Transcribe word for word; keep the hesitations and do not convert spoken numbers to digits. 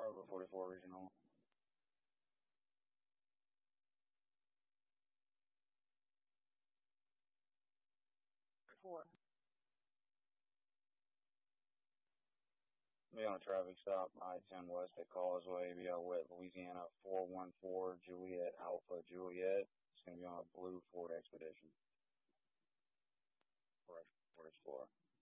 Bravo forty-four Regional. Four. Be on a traffic stop, I ten West at Causeway, be out with Louisiana four one four Juliet Alpha Juliet. It's going to be on a blue Ford Expedition. Forest, Forest Floor.